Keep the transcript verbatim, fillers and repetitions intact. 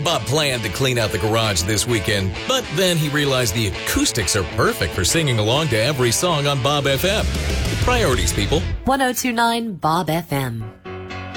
Bob planned to clean out the garage this weekend, but then he realized the acoustics are perfect for singing along to every song on Bob F M. Priorities, people. one oh two point nine Bob F M.